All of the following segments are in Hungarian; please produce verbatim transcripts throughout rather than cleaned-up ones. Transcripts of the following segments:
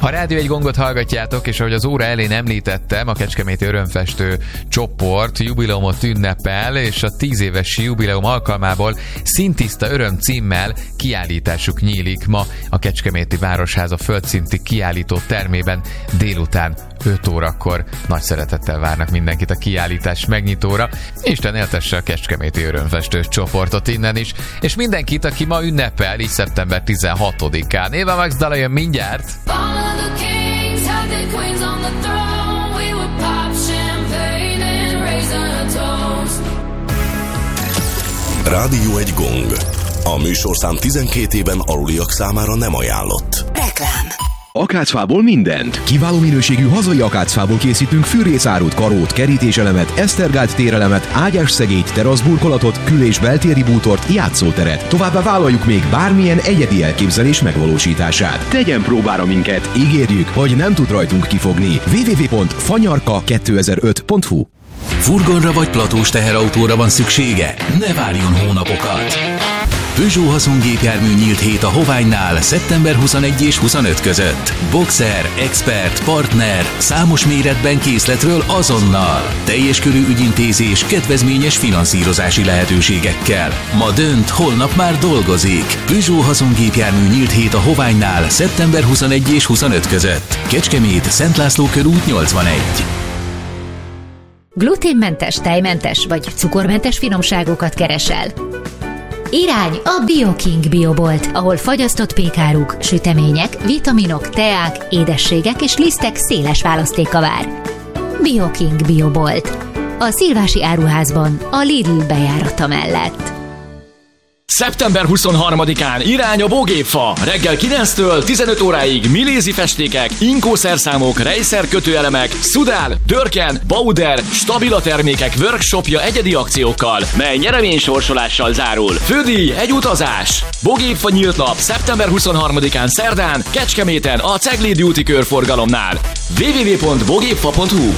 A Rádió egy gongot hallgatjátok, és ahogy az óra elén említettem, a Kecskeméti Örömfestő csoport jubileumot ünnepel, és a tíz éves jubileum alkalmából Szintiszta öröm címmel kiállításuk nyílik ma a Kecskeméti Városháza földszinti kiállító termében délután öt órakor. Nagy szeretettel várnak mindenkit a kiállítás megnyitóra. Isten éltesse a Kecskeméti Örömfestő csoportot innen is, és mindenkit, aki ma ünnepel, így szeptember tizenhatodikán. Éva Max dala jön mindjárt. Rádió egy gong. A műsorszám tizenkét éven aluliak számára nem ajánlott. Reklám. Akácfából mindent. Kiváló minőségű hazai akácfából készítünk fűrészárút, karót, kerítéselemet, esztergált térelemet, ágyásszegélyt, teraszburkolatot, kül- és beltéri bútort, játszóteret. Továbbá vállaljuk még bármilyen egyedi elképzelés megvalósítását. Tegyen próbára minket, ígérjük, hogy nem tud rajtunk kifogni. double-u double-u double-u pont fanyarka kétezer-öt pont hu. Furgonra vagy platós teherautóra van szüksége? Ne várjon hónapokat! Peugeot haszongépjármű nyílt hét a Hoványnál szeptember huszonegyedike és huszonötödike között. Boxer, expert, partner, számos méretben készletről azonnal. Teljes körű ügyintézés, kedvezményes finanszírozási lehetőségekkel. Ma dönt, holnap már dolgozik. Peugeot haszongépjármű nyílt hét a Hoványnál szeptember huszonegyedike és huszonötödike között. Kecskemét, Szent László körút nyolcvanegy. Gluténmentes, tejmentes vagy cukormentes finomságokat keresel? Irány a BioKing Biobolt, ahol fagyasztott pékáruk, sütemények, vitaminok, teák, édességek és lisztek széles választéka vár. BioKing Biobolt. A Szilvási áruházban, a Lidl bejárata mellett. szeptember huszonharmadikán irány a Bogépfa. Reggel kilenctől tizenöt óráig Milézi festékek, Inkó szerszámok, Reiser kötőelemek, Szudál, Dörken, Bauder, Stabila termékek workshopja egyedi akciókkal, mely nyereménysorsolással zárul. Fődíj egy utazás. Bogépfa nyílt nap szeptember huszonharmadikán szerdán Kecskeméten a Cegléd úti körforgalomnál. double-u double-u double-u pont bogépfa pont hu.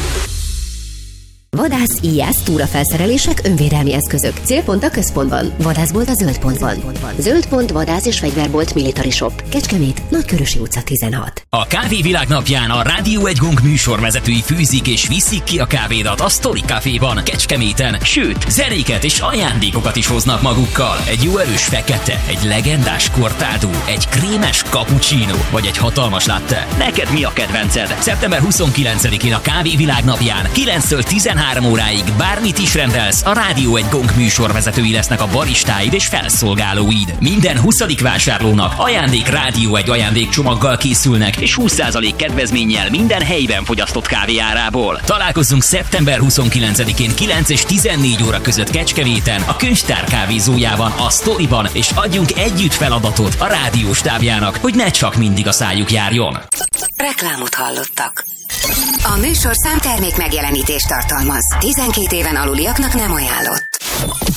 Vadász, íjász, túrafelszerelések, önvédelmi eszközök. Célpont a központban. Vadászbolt a Zöldpontban. Zöldpont, vadász és fegyverbolt, Military Shop. Kecskemét, Nagykörösi utca tizenhat. A Kávé Világnapján a Rádió egy gong műsorvezetői főzik és viszik ki a kávédat a Story Caféban, Kecskeméten, sőt, zenéket és ajándékokat is hoznak magukkal. Egy jó erős fekete, egy legendás cortado, egy krémes cappuccino vagy egy hatalmas latte. Neked mi a kedvenced? szeptember huszonkilencedikén a Kávé Világnapján kilenctől tizenhárom óráig bármit is rendelsz, a Rádió egy gong műsorvezetői lesznek a baristáid és felszolgálóid. Minden huszadik vásárlónak ajándék Rádió egy ajándékcsomaggal készülnek, és húsz százalék kedvezménnyel minden helyben fogyasztott kávé árából. Találkozzunk szeptember huszonkilencedikén kilenc és tizennégy óra között Kecskeméten, a Könyvtár kávézójában, a Storyban, és adjunk együtt feladatot a rádió stábjának, hogy ne csak mindig a szájuk járjon. Reklámot hallottak. A műsorszám termék megjelenítést tartalmaz. tizenkét éven aluliaknak nem ajánlott.